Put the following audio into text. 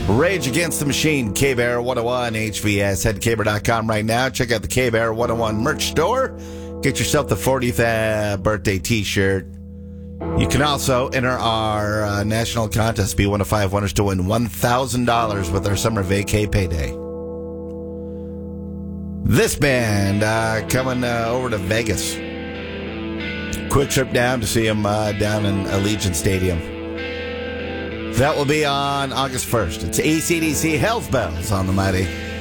Rage Against the Machine, K-Bear 101 HVS. Head to kbear.com right now. Check out the K-Bear 101 merch store. Get yourself the 40th birthday t-shirt. You can also enter our national contest, be one of 5 winners to win $1,000 with our summer vacay payday. This band coming over to Vegas. Quick trip down to see them down in Allegiant Stadium. That will be on August 1st. It's AC/DC Hell's Bells on the Mighty.